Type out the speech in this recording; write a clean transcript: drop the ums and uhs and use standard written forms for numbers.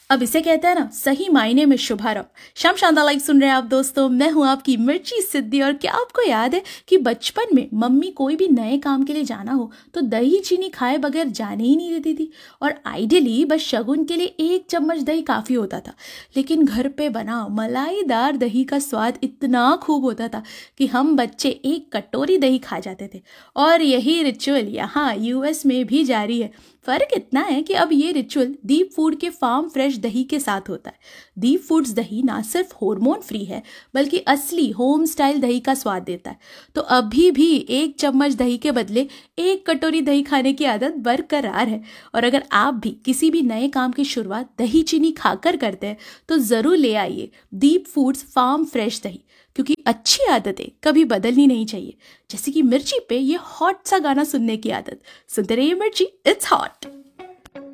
अब इसे कहते हैं ना सही मायने में शुभारंभ। शाम शानदार लाइव सुन रहे हैं आप दोस्तों, मैं हूं आपकी मिर्ची सिद्धि। और क्या आपको याद है कि बचपन में मम्मी कोई भी नए काम के लिए जाना हो तो दही चीनी खाए बगैर जाने ही नहीं देती थी। और आइडियली बस शगुन के लिए 1 चम्मच दही काफ़ी होता था। लेकिन घर पे बना मलाईदार दही का स्वाद इतना खूब होता था कि हम बच्चे 1 कटोरी दही खा जाते थे। और यही रिचुअल यहाँ यूएस में भी जारी है। फ़र्क इतना है कि अब ये रिचुअल दीप फूड के फार्म फ्रेश दही के साथ होता है। दीप फूड्स दही ना सिर्फ हार्मोन फ्री है बल्कि असली होम स्टाइल दही का स्वाद देता है। तो अभी भी 1 चम्मच दही के बदले 1 कटोरी दही खाने की आदत बरकरार है। और अगर आप भी किसी भी नए काम की शुरुआत दही चीनी खाकर करते हैं तो ज़रूर ले आइए दीप फूड्स फार्म फ्रेश दही, क्योंकि अच्छी आदतें कभी बदलनी नहीं चाहिए। जैसे कि मिर्ची पे ये हॉट सा गाना सुनने की आदत। सुनते रहिए मिर्ची, इट्स हॉट।